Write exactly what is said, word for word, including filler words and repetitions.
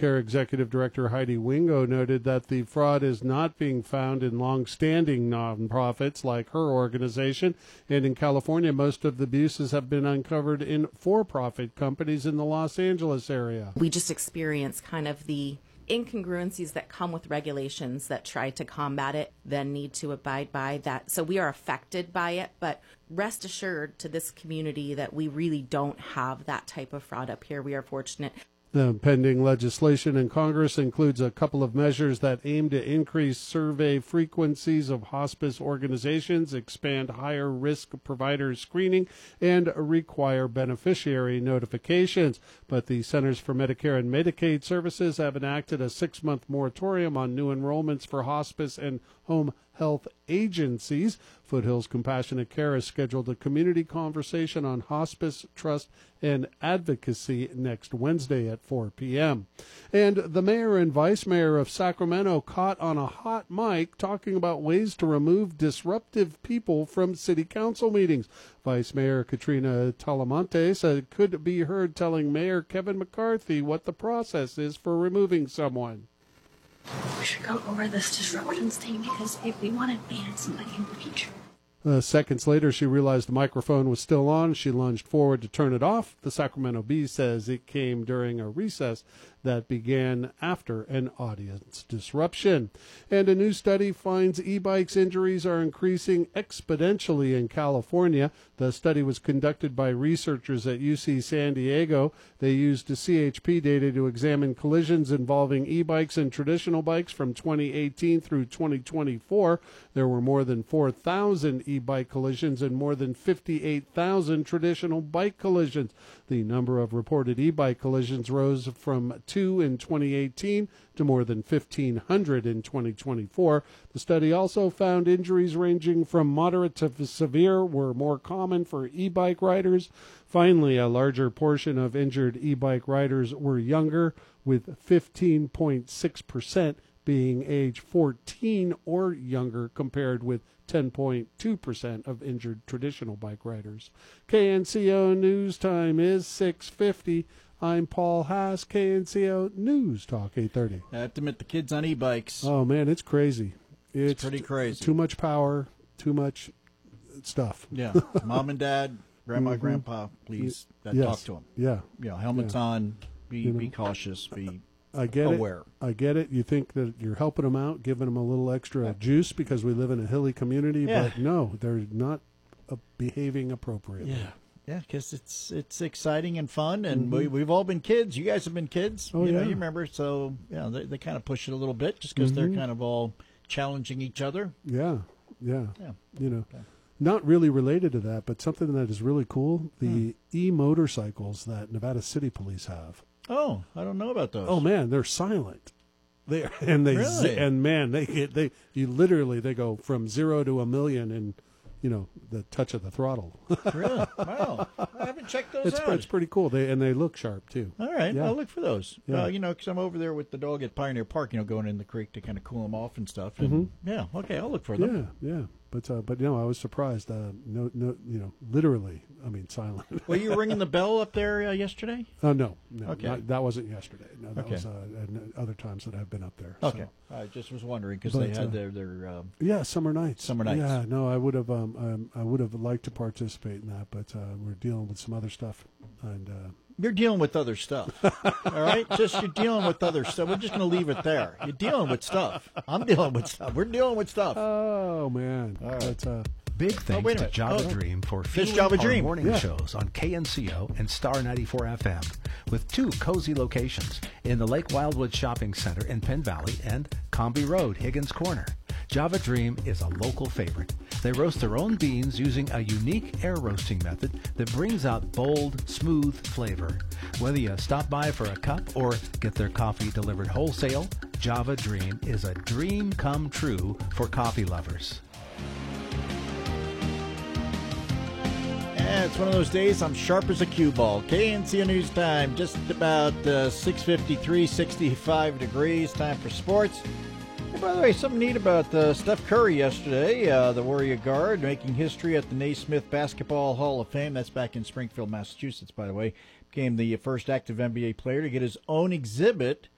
Medicare Executive Director Heidi Wingo noted that the fraud is not being found in long-standing nonprofits like her organization, and in California, most of the abuses have been uncovered in for-profit companies in the Los Angeles area. We just experience kind of the incongruencies that come with regulations that try to combat it, then need to abide by that. So we are affected by it, but rest assured to this community that we really don't have that type of fraud up here. We are fortunate. The pending legislation in Congress includes a couple of measures that aim to increase survey frequencies of hospice organizations, expand higher risk provider screening, and require beneficiary notifications. But the Centers for Medicare and Medicaid Services have enacted a six-month moratorium on new enrollments for hospice and home health agencies. Foothills Compassionate Care has scheduled a community conversation on hospice, trust, and advocacy next Wednesday at four p.m. And the mayor and vice mayor of Sacramento caught on a hot mic talking about ways to remove disruptive people from city council meetings. Vice Mayor Katrina Talamontes uh, could be heard telling Mayor Kevin McCarthy what the process is for removing someone. We should go over this disruptions thing because if we want to ban somebody in the future. Uh, seconds later, she realized the microphone was still on. She lunged forward to turn it off. The Sacramento Bee says it came during a recess that began after an audience disruption. And a new study finds e-bikes injuries are increasing exponentially in California. The study was conducted by researchers at U C San Diego. They used C H P data to examine collisions involving e-bikes and traditional bikes from twenty eighteen through twenty twenty-four. There were more than four thousand e-bike collisions and more than fifty-eight thousand traditional bike collisions. The number of reported e-bike collisions rose from two in twenty eighteen to more than fifteen hundred in twenty twenty-four. The study also found injuries ranging from moderate to severe were more common for e-bike riders. Finally, a larger portion of injured e-bike riders were younger, with fifteen point six percent being age fourteen or younger, compared with ten point two percent of injured traditional bike riders. K N C O News Time is six fifty. I'm Paul Haas, K N C O News Talk eight thirty. I have to admit, the kids on e-bikes. Oh, man, it's crazy. It's, it's pretty crazy. T- too much power, too much stuff. Yeah. Mom and dad, grandma, mm-hmm. grandpa, please uh, yes. talk to them. Yeah. You know, helmets yeah. on, be you know, be cautious, be I get aware. It. I get it. You think that you're helping them out, giving them a little extra yeah. juice because we live in a hilly community, yeah. but no, they're not uh, behaving appropriately. Yeah. Yeah, because it's it's exciting and fun, and mm-hmm. we, we've all been kids. You guys have been kids. Oh, you know, yeah. you remember. So, yeah, they, they kind of push it a little bit just because mm-hmm. they're kind of all challenging each other. Yeah, yeah. yeah. You know, okay. not really related to that, but something that is really cool, the hmm. e-motorcycles that Nevada City Police have. Oh, I don't know about those. Oh, man, they're silent. They and they really? z- and man, they get they you literally they go from zero to a million in, you know, the touch of the throttle. Really? Wow. I haven't checked those it's, out. It's pretty cool. They and they look sharp too. All right, yeah. I'll look for those. Yeah. Uh, you know, because I'm over there with the dog at Pioneer Park. You know, going in the creek to kind of cool them off and stuff. And mm-hmm. yeah, okay, I'll look for them. Yeah, yeah. But uh, but you know, I was surprised. Uh, no, no, you know, literally. I mean, silent. Were you ringing the bell up there uh, yesterday? Oh uh, no, no, okay. not, that wasn't yesterday. No, that okay. was uh, other times that I've been up there. Okay, so. I just was wondering because they had uh, their their um, yeah summer nights. Summer nights. Yeah, no, I would have um, um I would have liked to participate in that, but uh, we're dealing with some other stuff, and uh, you're dealing with other stuff. All right, just you're dealing with other stuff. We're just going to leave it there. You're dealing with stuff. I'm dealing with stuff. We're dealing with stuff. Oh man, all right. But, uh, Big thanks oh, to Java oh. Dream for Fish fueling Java our Dream. morning yeah. shows on K N C O and Star ninety-four F M, with two cozy locations in the Lake Wildwood Shopping Center in Penn Valley and Comby Road, Higgins Corner. Java Dream is a local favorite. They roast their own beans using a unique air roasting method that brings out bold, smooth flavor. Whether you stop by for a cup or get their coffee delivered wholesale, Java Dream is a dream come true for coffee lovers. Yeah, it's one of those days I'm sharp as a cue ball. K N C O News Time, just about uh, six fifty-three, sixty-five degrees, time for sports. And by the way, something neat about uh, Steph Curry yesterday, uh, the Warrior guard, making history at the Naismith Basketball Hall of Fame. That's back in Springfield, Massachusetts, by the way. Became the first active N B A player to get his own exhibit